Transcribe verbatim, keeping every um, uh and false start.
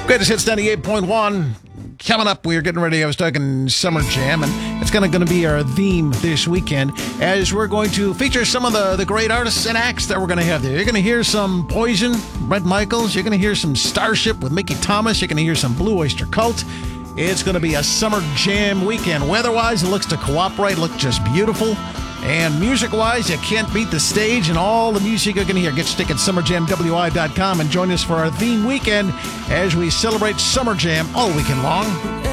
Greatest Hits ninety-eight point one. Coming up, we're getting ready. I was talking Summer Jam, and it's going to be our theme this weekend as we're going to feature some of the, the great artists and acts that we're going to have there. You're going to hear some Poison, Bret Michaels. You're going to hear some Starship with Mickey Thomas. You're going to hear some Blue Oyster Cult. It's going to be a Summer Jam weekend. Weather-wise, it looks to cooperate, look just beautiful. And music-wise, you can't beat the stage and all the music you're going to hear. Get your ticket at summer jam w i dot com and join us for our theme weekend as we celebrate Summer Jam all weekend long.